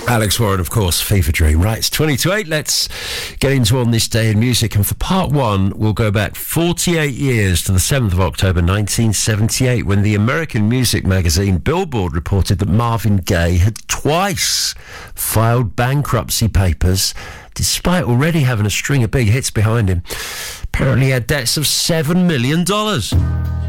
Alex Warren, of course, Fever Dream. Right, it's 20 to 8. Let's get into On This Day in Music. And for part one, we'll go back 48 years to the 7th of October 1978, when the American music magazine Billboard reported that Marvin Gaye had twice filed bankruptcy papers, despite already having a string of big hits behind him. Apparently he had debts of $7 million.